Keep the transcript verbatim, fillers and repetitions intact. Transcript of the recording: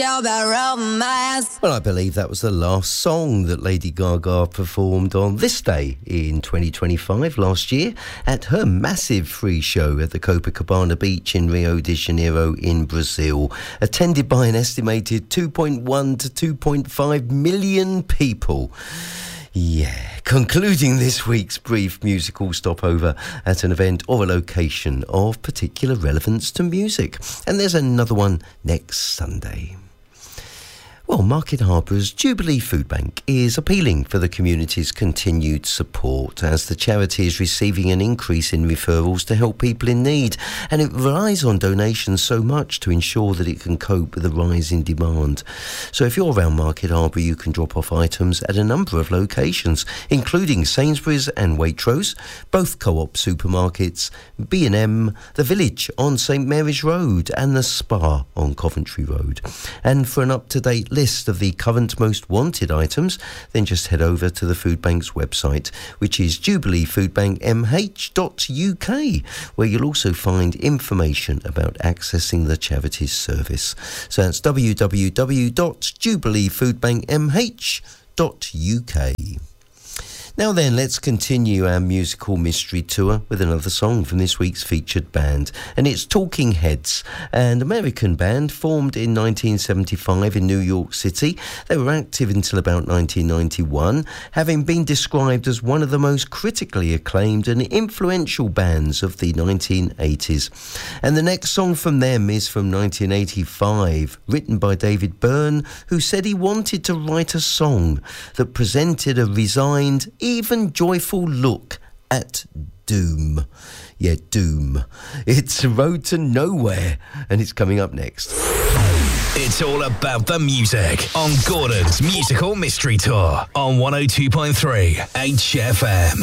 Well, I believe that was the last song that Lady Gaga performed on this day in twenty twenty-five last year at her massive free show at the Copacabana Beach in Rio de Janeiro in Brazil, attended by an estimated two point one to two point five million people. Yeah, concluding this week's brief musical stopover at an event or a location of particular relevance to music. And there's another one next Sunday. Well, Market Harbour's Jubilee Food Bank is appealing for the community's continued support as the charity is receiving an increase in referrals to help people in need, and it relies on donations so much to ensure that it can cope with the rise in demand. So if you're around Market Harbour, you can drop off items at a number of locations, including Sainsbury's and Waitrose, both Co-op supermarkets, B and M, the Village on St Mary's Road, and the Spa on Coventry Road. And for an up-to-date list of the current most wanted items, then just head over to the Food Bank's website, which is jubilee food bank m h dot u k, where you'll also find information about accessing the charity's service. So that's w w w dot jubilee food bank m h dot u k. Now then, let's continue our musical mystery tour with another song from this week's featured band. And it's Talking Heads, an American band formed in nineteen seventy-five in New York City. They were active until about nineteen ninety-one, having been described as one of the most critically acclaimed and influential bands of the nineteen eighties. And the next song from them is from nineteen eighty-five, written by David Byrne, who said he wanted to write a song that presented a resigned, even joyful look at doom. Yeah, doom. It's Road to Nowhere, and it's coming up next. It's all about the music on Gordon's Musical Mystery Tour on one oh two point three H F M.